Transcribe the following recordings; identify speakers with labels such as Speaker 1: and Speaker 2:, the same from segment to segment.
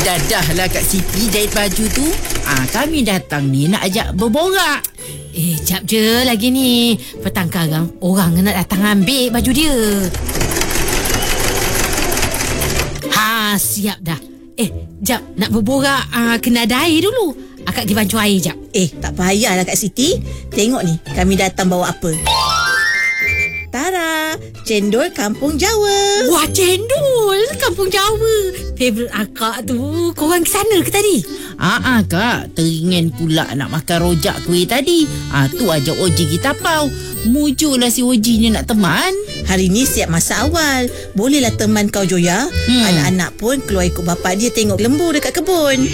Speaker 1: Dah lah Kak Siti jahit baju tu. Kami datang ni nak ajak berborak.
Speaker 2: Jap je lagi ni. Petang karang orang nak datang ambil baju dia. Siap dah. Jap nak berborak, kena ada air dulu. Akak pergi bancuh air jap.
Speaker 3: Tak payahlah Kak Siti. Tengok ni, kami datang bawa apa. Tara, cendol kampung Jawa.
Speaker 2: Wah, cendol kampung Jawa. Favourite akak tu. Korang ke sana ke tadi?
Speaker 1: Kak, teringin pula nak makan rojak kuih tadi. Tu ajak Oji kita tapau. Mujurlah si Oji ni nak teman.
Speaker 3: Hari ni siap masa awal. Bolehlah teman kau Joya. Anak-anak pun keluar ikut bapak dia tengok lembu dekat kebun.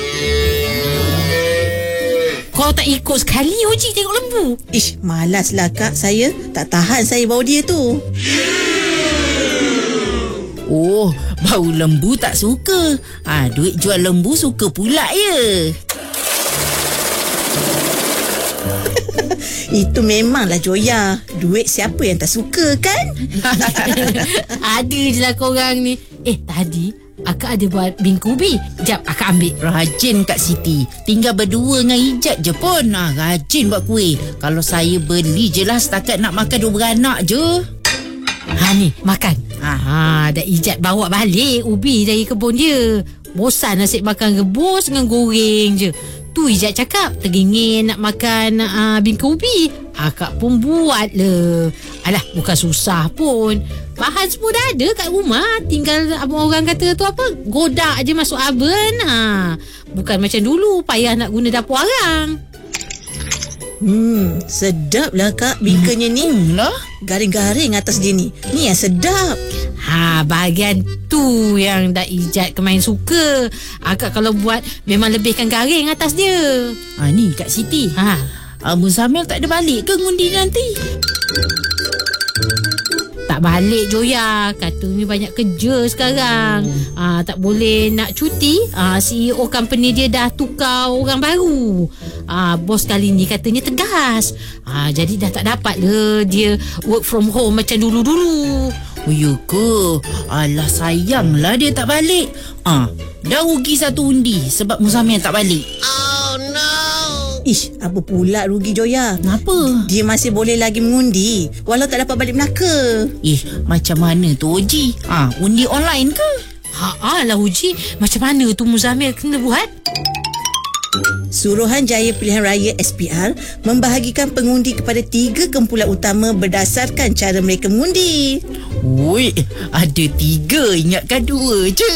Speaker 2: Kau tak ikut sekali Oji tengok lembu?
Speaker 3: Malaslah Kak. Saya tak tahan saya bawa dia tu.
Speaker 1: Oh, bau lembu tak suka. Duit jual lembu suka pula ya.
Speaker 3: Itu memanglah Joya. Duit siapa yang tak suka kan?
Speaker 2: Ada je lah korang ni. Tadi akak ada buat bingku ubi. Jap akak ambil.
Speaker 1: Rajin Kak Siti. Tinggal berdua dengan Ijat je pun. Rajin buat kuih. Kalau saya beli je lah setakat nak makan 2 beranak je.
Speaker 2: Ni makan. Dah Ijat bawa balik ubi dari kebun dia. Bosan nasib makan rebus dengan goreng je. Tu Ijat cakap teringin nak makan bingka ubi. Akak pun buat le. Alah, bukan susah pun. Bahan semua dah ada kat rumah. Tinggal abang orang kata tu apa, godak je masuk oven. Bukan macam dulu payah nak guna dapur arang.
Speaker 3: Sedap lah Kak bingkanya ni. Garing-garing atas dia ni. Ni yang sedap.
Speaker 2: Bahagian tu yang dah Ijat kemain suka. Akak kalau buat memang lebihkan garing atas dia.
Speaker 1: Ni Kak Siti. Muzamil tak ada balik ke ngundi nanti?
Speaker 2: Tak balik Joya. Katanya banyak kerja sekarang. Tak boleh nak cuti. CEO company dia dah tukar orang baru. Bos kali ni katanya tegas. Jadi dah tak dapat le dia work from home macam dulu-dulu.
Speaker 1: Oh ya ke? Alah sayanglah dia tak balik. Dah rugi 1 undi sebab Muzamil tak balik.
Speaker 3: Oh no. Apa pula rugi Joya?
Speaker 1: Kenapa?
Speaker 3: Dia masih boleh lagi mengundi walau tak dapat balik Melaka.
Speaker 1: Macam mana tu Oji? Undi online ke?
Speaker 2: Lah Uji, macam mana tu Muzamil kena buat?
Speaker 3: Suruhanjaya Pilihan Raya SPR membahagikan pengundi kepada 3 kumpulan utama berdasarkan cara mereka mengundi.
Speaker 1: Ada 3, ingatkan 2 je.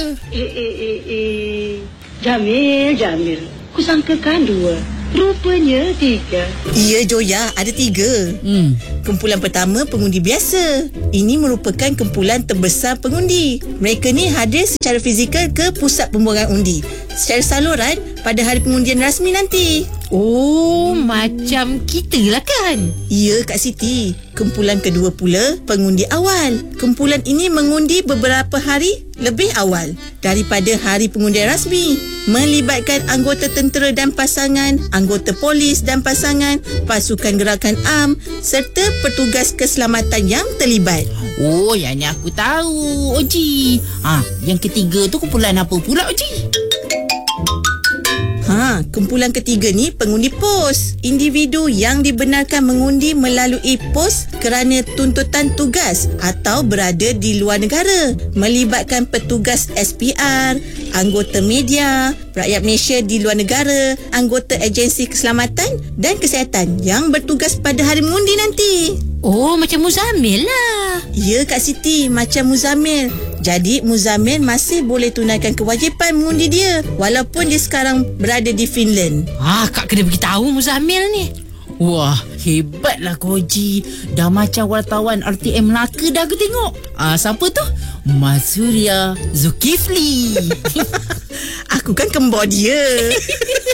Speaker 4: Jamil, kusangkakan 2. Rupanya 3.
Speaker 3: Ya Joya, ada 3. Kumpulan pertama pengundi biasa. Ini merupakan kumpulan terbesar pengundi. Mereka ni hadir secara fizikal ke pusat pembuangan undi secara saluran pada hari pengundian rasmi nanti.
Speaker 2: Macam kita lah kan?
Speaker 3: Ya Kak Siti. Kumpulan kedua pula pengundi awal. Kumpulan ini mengundi beberapa hari lebih awal daripada hari pengundian rasmi, melibatkan anggota tentera dan pasangan, anggota polis dan pasangan, pasukan gerakan am serta petugas keselamatan yang terlibat.
Speaker 1: Yang ni aku tahu Oji. Yang ketiga tu kumpulan apa pula Oji?
Speaker 3: Kumpulan ketiga ni pengundi pos. Individu yang dibenarkan mengundi melalui pos kerana tuntutan tugas atau berada di luar negara, melibatkan petugas SPR, anggota media, rakyat Malaysia di luar negara, anggota agensi keselamatan dan kesihatan yang bertugas pada hari mengundi nanti.
Speaker 2: Macam Muzamil lah.
Speaker 3: Ya Kak Siti, macam Muzamil. Jadi Muzamil masih boleh tunaikan kewajipan mengundi dia walaupun dia sekarang berada di Finland.
Speaker 2: Kak kena beritahu Muzamil ni.
Speaker 1: Wah, hebatlah Koji. Dah macam wartawan RTM Melaka dah aku tengok. Siapa tu? Mas Surya Zulkifli.
Speaker 3: Aku kan kembar dia.